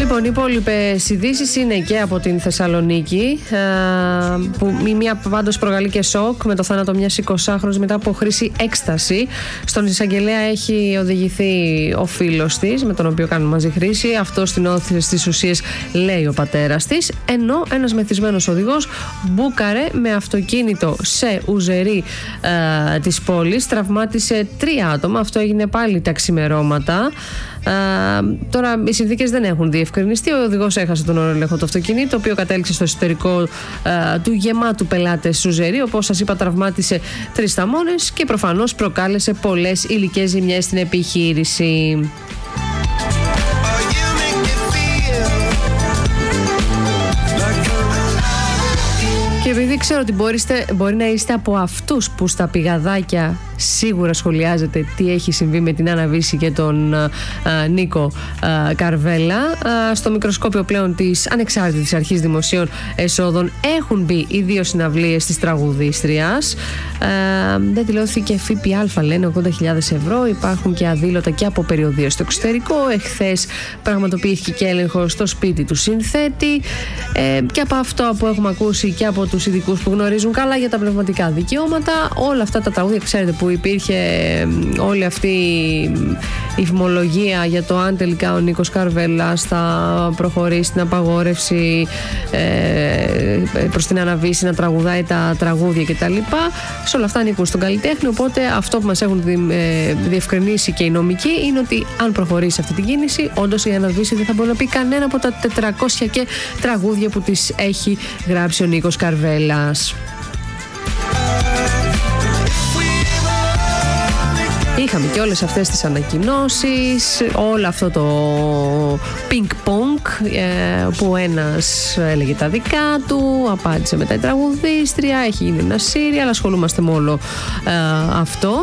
Λοιπόν, οι υπόλοιπες ειδήσεις είναι και από την Θεσσαλονίκη, που μία πάντως προκαλεί και σοκ με το θάνατο μιας 20χρονης μετά από χρήση έκσταση. Στον εισαγγελέα έχει οδηγηθεί ο φίλος της, με τον οποίο κάνουν μαζί χρήση. Αυτό στην όθηση στις ουσίες, λέει ο πατέρας της. Ενώ ένας μεθυσμένος οδηγός μπούκαρε με αυτοκίνητο σε ουζερί της πόλης, τραυμάτισε 3 άτομα. Αυτό έγινε πάλι τα ξημερώματα. Τώρα οι συνθήκες δεν έχουν διευκρινιστεί. Ο οδηγός έχασε τον έλεγχο του αυτοκινήτου, το οποίο κατέληξε στο εσωτερικό του γεμάτου πελάτες σουζερί. Όπως σας είπα, τραυμάτισε 3 θαμώνες και προφανώς προκάλεσε πολλές υλικές ζημιές στην επιχείρηση. Και επειδή ξέρω ότι μπορεί να είστε από αυτούς που στα πηγαδάκια σίγουρα σχολιάζετε τι έχει συμβεί με την Άννα Βύση και τον Νίκο Καρβέλα, στο μικροσκόπιο πλέον της Ανεξάρτητης Αρχής Δημοσίων Εσόδων έχουν μπει οι 2 συναυλίες της τραγουδίστριας. Δεν δηλώθηκε ΦΠΑ, λένε, 80.000 ευρώ. Υπάρχουν και αδήλωτα και από περιοδεία στο εξωτερικό. Εχθές πραγματοποιήθηκε και έλεγχο στο σπίτι του συνθέτη. Και από αυτό που έχουμε ακούσει και από τους ειδικούς που γνωρίζουν καλά για τα πνευματικά δικαιώματα, όλα αυτά τα τραγούδια, ξέρετε, που υπήρχε όλη αυτή η φημολογία για το αν τελικά ο Νίκος Καρβέλας θα προχωρήσει στην απαγόρευση προς την Άννα Βύση να τραγουδάει τα τραγούδια κτλ. Σε όλα αυτά ανήκουν στον καλλιτέχνη, οπότε αυτό που μας έχουν διευκρινίσει και οι νομικοί είναι ότι αν προχωρήσει αυτή την κίνηση, όντως η Άννα Βύση δεν θα μπορεί να πει κανένα από τα 400 και τραγούδια που της έχει γράψει ο Νίκος Καρβέλας. Είχαμε και όλες αυτές τις ανακοινώσεις, όλο αυτό το ping-pong που ένας έλεγε τα δικά του, απάντησε μετά η τραγουδίστρια, έχει γίνει ένα σύριαλ, ασχολούμαστε με όλο αυτό.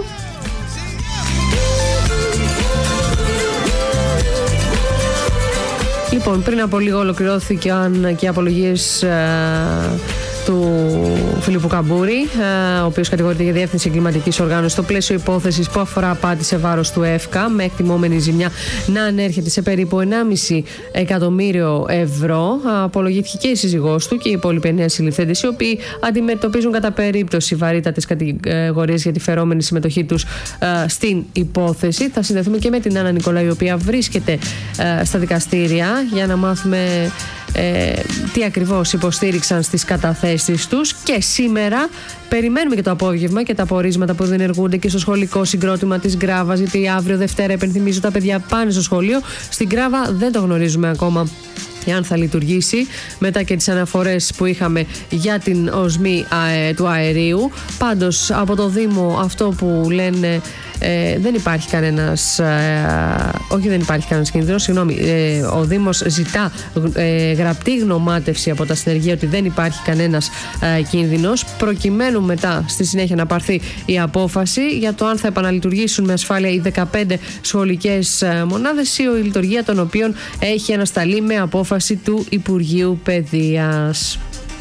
Λοιπόν, πριν από λίγο ολοκληρώθηκαν και οι απολογίες του Φιλίππου Καμπούρη, ο οποίος κατηγορείται για διεύθυνση εγκληματικής οργάνωσης στο πλαίσιο υπόθεσης που αφορά απάτη σε βάρος του ΕΦΚΑ, με εκτιμόμενη ζημιά να ανέρχεται σε περίπου 1,5 εκατομμύριο ευρώ. Απολογήθηκε και η σύζυγός του και οι υπόλοιποι 9 συλληφθέντες, οι οποίοι αντιμετωπίζουν κατά περίπτωση βαρύτατες κατηγορίες για τη φερόμενη συμμετοχή τους στην υπόθεση. Θα συνδεθούμε και με την Άννα Νικολάου, η οποία βρίσκεται στα δικαστήρια, για να μάθουμε τι ακριβώς υποστήριξαν στις καταθέσεις τους. Και σήμερα περιμένουμε και το απόγευμα και τα πορίσματα που διενεργούνται και στο σχολικό συγκρότημα της Γκράβας, γιατί αύριο Δευτέρα, επενθυμίζω, τα παιδιά πάνε στο σχολείο. Στην Γκράβα δεν το γνωρίζουμε ακόμα αν θα λειτουργήσει, μετά και τις αναφορές που είχαμε για την οσμή του αερίου. Πάντως από το Δήμο αυτό που λένε, δεν υπάρχει κανένας κίνδυνος, συγγνώμη, ο Δήμος ζητά γραπτή γνωμάτευση από τα συνεργεία ότι δεν υπάρχει κανένας κίνδυνος, προκειμένου μετά στη συνέχεια να πάρθει η απόφαση για το αν θα επαναλειτουργήσουν με ασφάλεια οι 15 σχολικές μονάδες ή η λειτουργία των οποίων έχει ανασταλεί με απόφαση του Υπουργείου Παιδείας.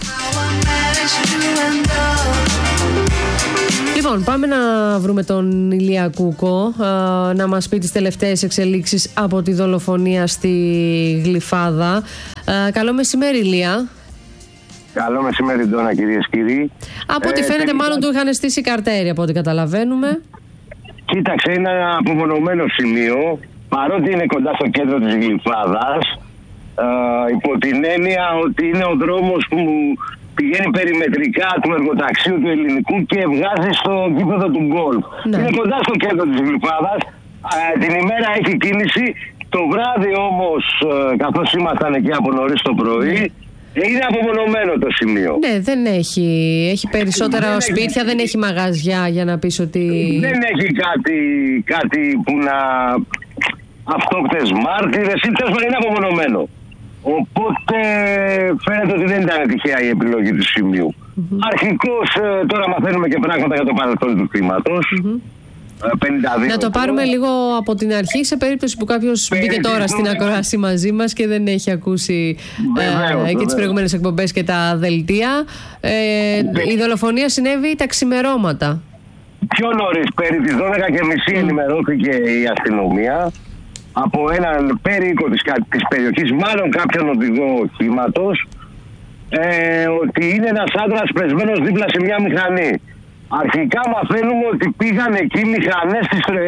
Λοιπόν, πάμε να βρούμε τον Ηλία Κούκο να μας πει τις τελευταίες εξελίξεις από τη δολοφονία στη Γλυφάδα. Καλό μεσημέρι, Ηλία. Καλό μεσημέρι, Ντόνα, κυρίες και κύριοι. Από ό,τι φαίνεται, μάλλον του είχαν στήσει καρτέρι, από ό,τι καταλαβαίνουμε. Κοίταξε, είναι ένα απομονωμένο σημείο, παρότι είναι κοντά στο κέντρο της Γλυφάδας, υπό την έννοια ότι είναι ο δρόμος που πηγαίνει περιμετρικά του εργοταξίου του Ελληνικού και βγάζει στο γήπεδο του γκολφ. Ναι. Είναι κοντά στο κέντρο της Γλυφάδας. Την ημέρα έχει κίνηση. Το βράδυ όμως, καθώς ήμασταν εκεί από νωρίς το πρωί, είναι απομονωμένο το σημείο. Ναι, δεν έχει. Έχει περισσότερα σπίτια, δεν έχει μαγαζιά για να πεις ότι... Δεν έχει κάτι που να... αυτόκτες μάρτυρες, είναι απομονωμένο. Οπότε φαίνεται ότι δεν ήταν τυχαία η επιλογή του σημείου. Αρχικώς τώρα μαθαίνουμε και πράγματα για το παρελθόν του θύματος. 52. Να το πάρουμε λίγο από την αρχή, σε περίπτωση που κάποιος μπήκε τώρα στην ακρόαση μαζί μας και δεν έχει ακούσει και τις προηγούμενες εκπομπές και τα δελτία. Η δολοφονία συνέβη τα ξημερώματα. Πιο νωρίς, περί τις 12:30 ενημερώθηκε η αστυνομία. από έναν περίοικο της περιοχής, μάλλον κάποιον οδηγό οχήματος, ότι είναι ένας άντρας πεσμένος δίπλα σε μια μηχανή. Αρχικά μαθαίνουμε ότι πήγαν εκεί μηχανές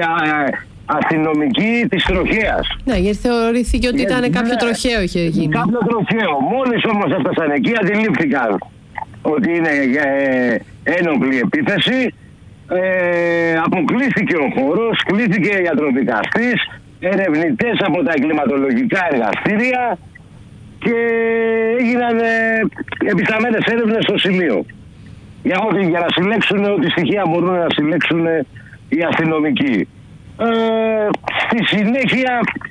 αστυνομικοί της τροχέας. Ναι, γιατί θεωρήθηκε ότι ήταν κάποιο τροχαίο είχε γίνει. Κάποιο τροχαίο. Μόλις όμως έφτασαν εκεί, αντιλήφθηκαν ότι είναι ένοπλη επίθεση. Αποκλείστηκε ο χώρος, κλείθηκε ιατροδικαστής, ερευνητές από τα εγκληματολογικά εργαστήρια και έγιναν επισταμένες έρευνες στο σημείο. Για να συλλέξουν ό,τι στοιχεία μπορούν να συλλέξουν οι αστυνομικοί. Στη συνέχεια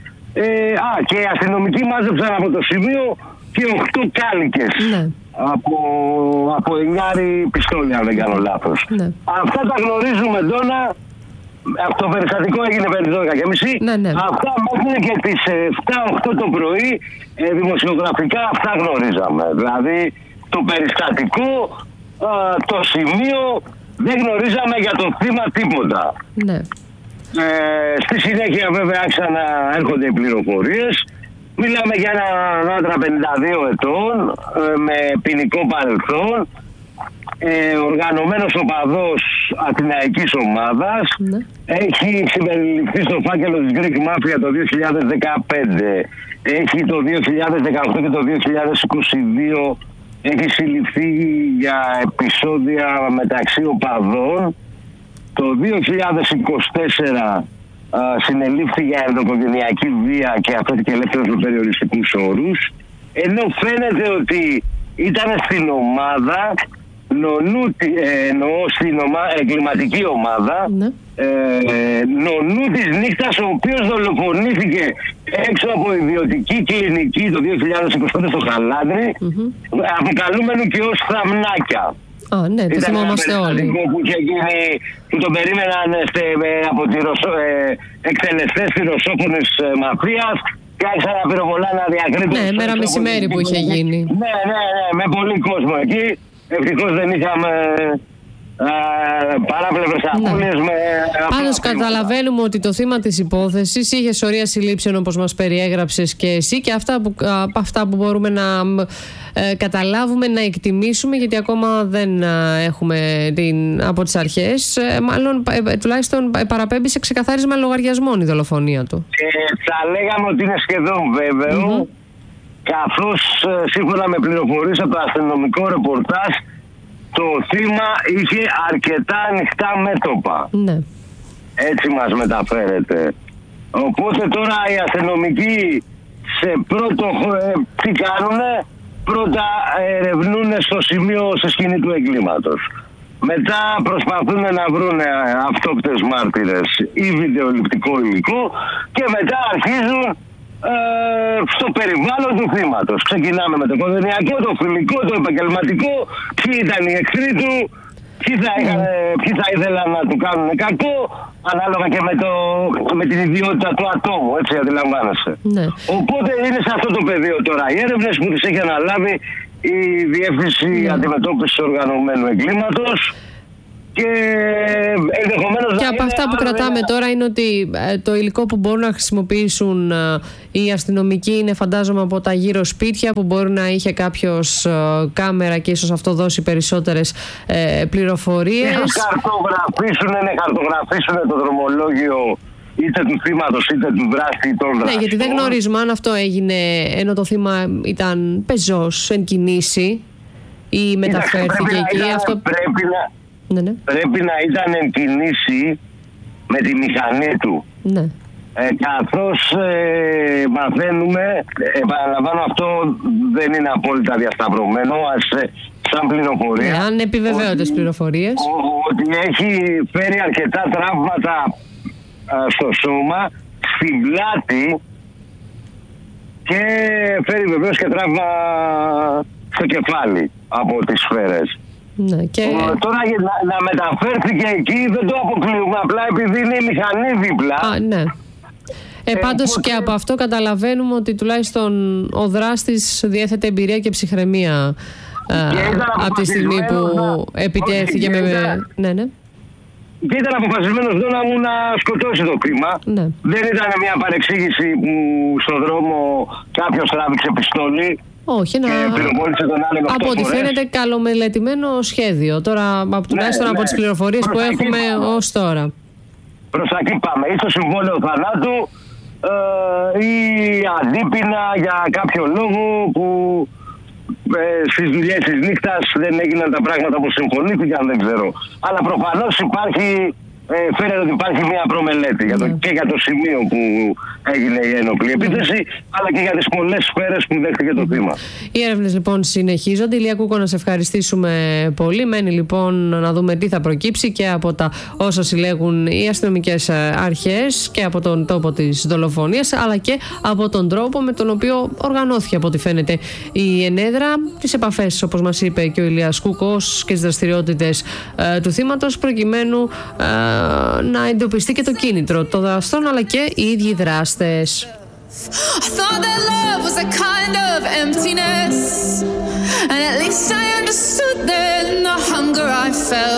και οι αστυνομικοί μάζεψαν από το σημείο και 8 κάλικες. Ναι. Από 9 πιστόλια, αν δεν κάνω λάθος. Ναι. Αυτά τα γνωρίζουμε τώρα. Αυτό το περιστατικό έγινε περί 12:30. Ναι, ναι. Αυτά μέχρι και τις 7-8 το πρωί δημοσιογραφικά αυτά γνωρίζαμε. Δηλαδή το περιστατικό, το σημείο, δεν γνωρίζαμε για το θύμα τίποτα. Ναι. Στη συνέχεια βέβαια άρχισαν να έρχονται οι πληροφορίες. Μιλάμε για έναν άντρα 52 ετών με ποινικό παρελθόν, οργανωμένος οπαδός αθηναϊκής ομάδας. Ναι. Έχει συμπεριληφθεί στο φάκελο της Greek Mafia το 2015. Έχει το 2018 και το 2022 έχει συλληφθεί για επεισόδια μεταξύ οπαδών. Το 2024 συνελήφθη για ενδοοικογενειακή βία και αφέθηκε ελεύθερος με περιοριστικούς όρους. Ενώ φαίνεται ότι ήταν στην ομάδα εννοώ στην εγκληματική ομάδα, ναι. Νονού της νύχτας, ο οποίος δολοφονήθηκε έξω από ιδιωτική κλινική το 2025 στο Χαλάνδρι, αποκαλούμενο και ως Θαμνάκια. Ναι, το θυμόμαστε όλοι. Που τον περίμεναν από εκτελεστές της ρωσόφωνης μαφίας και άρχισαν να πυροβολάνε να διακρίνουν. Ναι, μέρα μεσημέρι που είχε γίνει. Ναι, με πολύ κόσμο εκεί. Ευτυχώς δεν είχαμε παράπλευρες απώλειες. Πάντως καταλαβαίνουμε ότι το θύμα της υπόθεσης είχε σωρία συλλήψεων όπως μας περιέγραψες και εσύ, και αυτά που μπορούμε να καταλάβουμε, να εκτιμήσουμε, γιατί ακόμα δεν έχουμε από τις αρχές, μάλλον τουλάχιστον παραπέμπει σε ξεκαθάρισμα λογαριασμών η δολοφονία του. Θα λέγαμε ότι είναι σχεδόν βέβαιο, καθώς σύμφωνα με πληροφορίες από το αστυνομικό ρεπορτάζ, το θύμα είχε αρκετά ανοιχτά μέτωπα. Ναι. Έτσι μας μεταφέρεται. Οπότε τώρα οι αστυνομικοί τι κάνουνε? Πρώτα ερευνούν στο σημείο, στη σκηνή του εγκλήματος. Μετά προσπαθούν να βρουν αυτόπτες μάρτυρες ή βιντεοληπτικό υλικό και μετά αρχίζουν στο περιβάλλον του θύματος. Ξεκινάμε με το οικογενειακό, το φιλικό, το επαγγελματικό, ποιοι ήταν οι εχθροί του, ποιοι θα ήθελαν να του κάνουν κακό, ανάλογα και με την ιδιότητα του ατόμου, έτσι αντιλαμβάνεσαι. Ναι. Οπότε είναι σε αυτό το πεδίο τώρα οι έρευνες που τις έχει αναλάβει η Διεύθυνση Αντιμετώπισης Οργανωμένου Εγκλήματος. Και από αυτά που κρατάμε τώρα είναι ότι το υλικό που μπορούν να χρησιμοποιήσουν οι αστυνομικοί είναι, φαντάζομαι, από τα γύρω σπίτια που μπορεί να είχε κάποιος κάμερα και ίσως αυτό δώσει περισσότερες πληροφορίες. Χαρτογραφήσουν το δρομολόγιο είτε του θύματος είτε του δράστη ή των δραστών. Ναι, γιατί δεν γνωρίζουμε αν αυτό έγινε ενώ το θύμα ήταν πεζός, εν κινήσει ή μεταφέρθηκε εκεί. Πρέπει να ήταν εν κινήσει με τη μηχανή του. Ναι. Καθώς μαθαίνουμε, επαναλαμβάνω, αυτό δεν είναι απόλυτα διασταυρωμένο σαν πληροφορία. Ναι, αν επιβεβαίωτες πληροφορίες. Ότι έχει φέρει αρκετά τραύματα στο σώμα, στην πλάτη, και φέρει βεβαίως και τραύμα στο κεφάλι από τις σφαίρες. Ναι, και... Τώρα να μεταφέρθηκε εκεί δεν το αποκλείουμε, απλά επειδή είναι η μηχανή δίπλα. Ναι. Πάντως και από αυτό καταλαβαίνουμε ότι τουλάχιστον ο δράστης διέθετε εμπειρία και ψυχραιμία από τη στιγμή που επιτέθηκε με... Ναι. Και ήταν αποφασισμένος Ντόνα μου να σκοτώσει το θύμα. Ναι. Δεν ήταν μια παρεξήγηση που στον δρόμο κάποιος τράβηξε πιστόλι. Όχι, από ό,τι φαίνεται καλομελετημένο σχέδιο. Τώρα, τουλάχιστον από τις πληροφορίες που έχουμε ως τώρα. Προς τα εκεί πάμε. Ή στο συμβόλαιο θανάτου ή αντίπεινα για κάποιο λόγο που στις δουλειές της νύχτας δεν έγιναν τα πράγματα όπως συμφωνήθηκαν, δεν ξέρω. Αλλά προφανώς υπάρχει, φαίνεται ότι υπάρχει μια προμελέτη και για το σημείο που έγινε η ένοπλη επίθεση, αλλά και για τις πολλές σφαίρες που δέχτηκε το θύμα. Οι έρευνες λοιπόν συνεχίζονται. Ηλία Κούκο, να σε ευχαριστήσουμε πολύ. Μένει λοιπόν να δούμε τι θα προκύψει και από τα όσα συλλέγουν οι αστυνομικές αρχές και από τον τόπο της δολοφονίας, αλλά και από τον τρόπο με τον οποίο οργανώθηκε, από ό,τι φαίνεται, η ενέδρα, τις επαφές, όπως μας είπε και ο Ηλίας Κούκος, και τις δραστηριότητες του θύματος, προκειμένου να εντοπιστεί και το κίνητρο των δραστών, αλλά και οι ίδιοι δράστες. I thought that love was a kind of emptiness, and at least I understood then the hunger I felt.